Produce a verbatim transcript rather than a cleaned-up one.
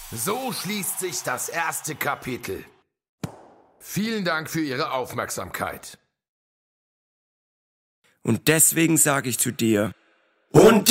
So schließt sich das erste Kapitel. Vielen Dank für Ihre Aufmerksamkeit. Und deswegen sage ich zu dir, und